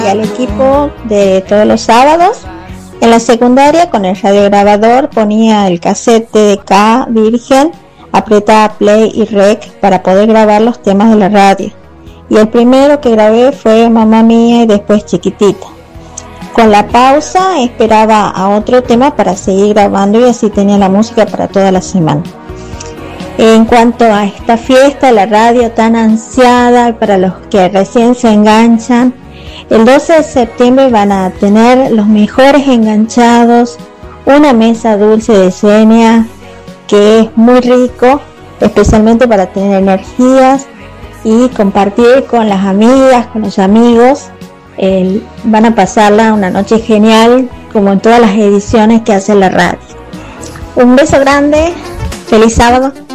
y al equipo de todos los sábados. En la secundaria, con el radiograbador, ponía el cassette TDK virgen, apretaba play y rec para poder grabar los temas de la radio. Y el primero que grabé fue Mamá Mía y después Chiquitita. Con la pausa esperaba a otro tema para seguir grabando y así tenía la música para toda la semana. En cuanto a esta fiesta, la radio tan ansiada para los que recién se enganchan, el 12 de septiembre van a tener los mejores enganchados, una mesa dulce de Xenia que es muy rico, especialmente para tener energías y compartir con las amigas, con los amigos. Van a pasarla una noche genial como en todas las ediciones que hace la radio. Un beso grande, feliz sábado.